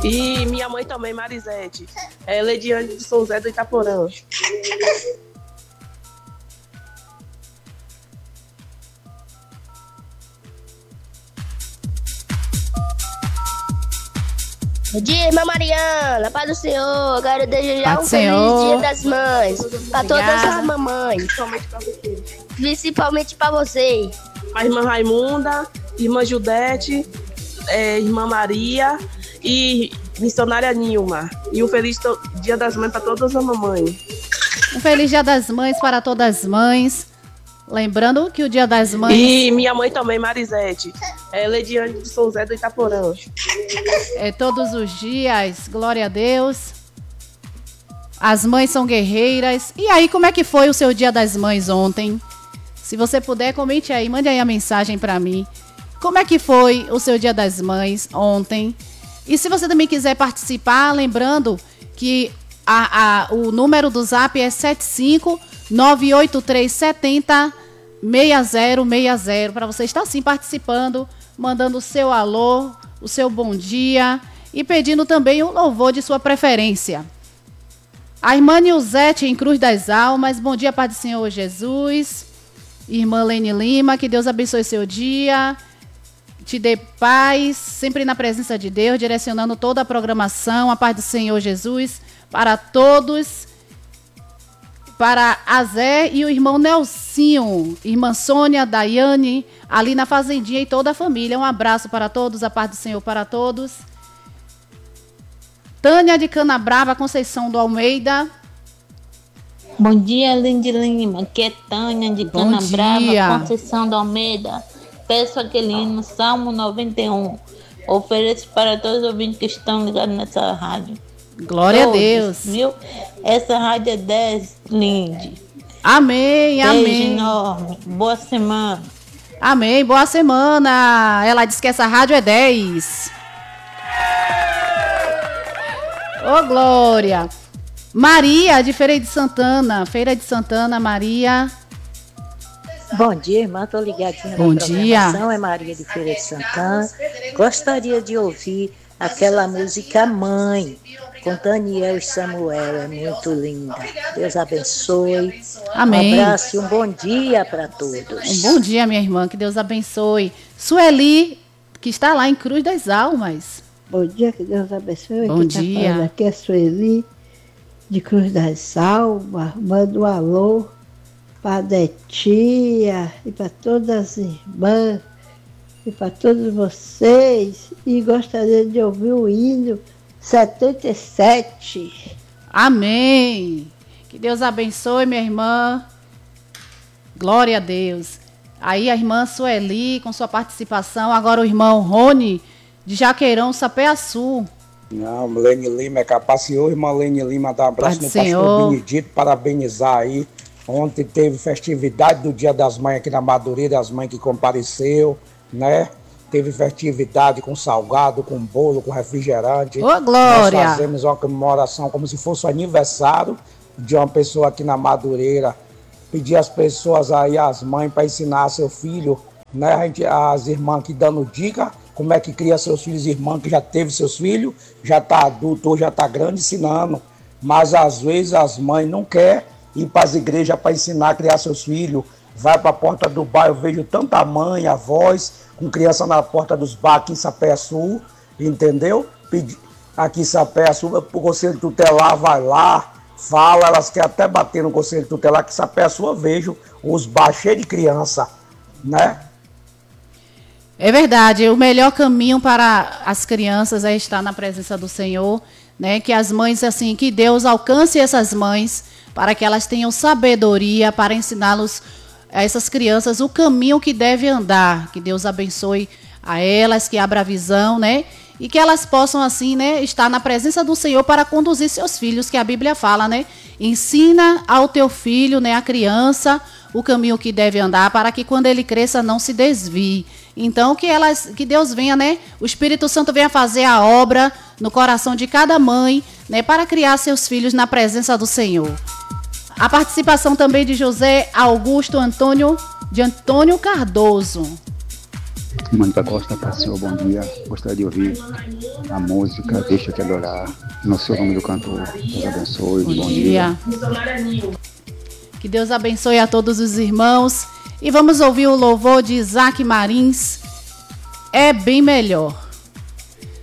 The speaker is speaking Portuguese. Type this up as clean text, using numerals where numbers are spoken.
E minha mãe também, Marisete. Lediane de São José do Itaporã. Bom dia, irmã Mariana, paz do Senhor. Quero desejar Paz um do Senhor. feliz Dia das Mães para todas Obrigada. as mamães, Principalmente pra você. principalmente para você. A irmã Raimunda, irmã Judete, irmã Maria e missionária Nilma. E um feliz Dia das Mães para todas as mamães. Um feliz Dia das Mães para todas as mães. Lembrando que o Dia das Mães E minha mãe também, Marisete. Lediane de São José do Itaporã. é todos os dias. Glória a Deus. As mães são guerreiras. E aí, como é que foi o seu Dia das Mães ontem? Se você puder, comente aí, mande aí a mensagem para mim. Como é que foi o seu Dia das Mães ontem? E se você também quiser participar, lembrando que o número do Zap é 75983706060, para você estar sim participando, mandando o seu alô, o seu bom dia e pedindo também um louvor de sua preferência. A irmã Nilzete em Cruz das Almas, bom dia, Pai do Senhor Jesus. Irmã Lene Lima, que Deus abençoe seu dia, te dê paz, sempre na presença de Deus, direcionando toda a programação, a paz do Senhor Jesus, para todos, para a Zé e o irmão Nelsinho, irmã Sônia, Daiane, ali na Fazendinha e toda a família. Um abraço para todos, a paz do Senhor para todos. Tânia de Canabrava, Conceição do Almeida. Bom dia, Lindy Lima. Aqui é Tânia de Bom Canabrava, dia. Conceição do Almeida. Peço aquele hino, Salmo 91. Ofereço para todos os ouvintes que estão ligados nessa rádio. Glória Todos, a Deus. Viu? Essa rádio é 10, Lindy. Amém, Beijo amém. enorme. Boa semana. Amém, boa semana. Ela disse que essa rádio é 10. Ô, Glória. Maria, de Feira de Santana. Feira de Santana, Maria. Bom dia, irmã. Estou ligadinha Bom na dia. programação. É Maria de Feira de Santana. Gostaria de ouvir aquela música Mãe, com Daniel e Samuel. É muito linda. Deus abençoe. Amém. Um abraço e um bom dia para todos. Um bom dia, minha irmã. Que Deus abençoe. Sueli, que está lá em Cruz das Almas. Bom dia, que Deus abençoe. Bom Quem dia. Tá falando aqui é Sueli, de Cruz das Almas. Manda um alô para a Detia e para todas as irmãs e para todos vocês. E gostaria de ouvir o hino 77. Amém. Que Deus abençoe, minha irmã. Glória a Deus. Aí a irmã Sueli, com sua participação. Agora o irmão Rony, de Jaqueirão, Sapé-Açu. Não, Lene Lima é capaz, senhor, irmã Lene Lima, dar um abraço Pai no do Senhor. pastor Benedito, parabenizar aí. Ontem teve festividade do Dia das Mães aqui na Madureira, as mães que compareceu, né? Teve festividade com salgado, com bolo, com refrigerante. Ô, Glória! Nós fazemos uma comemoração como se fosse o aniversário de uma pessoa aqui na Madureira. Pedir às pessoas aí, as mães, para ensinar seu filho, né? As irmãs aqui dando dica, como é que cria seus filhos, irmã que já teve seus filhos, já está adulto ou já está grande, ensinando. Mas às vezes as mães não querem ir para as igrejas para ensinar a criar seus filhos. Vai para a porta do bar, eu vejo tanta mãe, avós, com criança na porta dos bar aqui em Sapé-Açu, entendeu? Aqui em Sapé-Açu, o conselho tutelar vai lá, fala, elas querem até bater no conselho tutelar, que em Sapé-Açu eu vejo os bar cheios de criança, né? É verdade, o melhor caminho para as crianças é estar na presença do Senhor, né? Que as mães, assim, que Deus alcance essas mães para que elas tenham sabedoria para ensiná-los a essas crianças o caminho que deve andar. Que Deus abençoe a elas, que abra a visão, né? E que elas possam, assim, né, estar na presença do Senhor para conduzir seus filhos, que a Bíblia fala, né? Ensina ao teu filho, né, a criança, o caminho que deve andar, para que quando ele cresça não se desvie. Então, que Deus venha, né? O Espírito Santo venha fazer a obra no coração de cada mãe, né? Para criar seus filhos na presença do Senhor. A participação também de José Augusto Antônio Cardoso. Mônica Costa, Pai do Senhor, bom dia. Gostaria de ouvir a música Deixa Te Adorar, no seu nome do cantor. Deus abençoe, bom dia. Que Deus abençoe a todos os irmãos. E vamos ouvir o louvor de Isaac Marins, É Bem Melhor.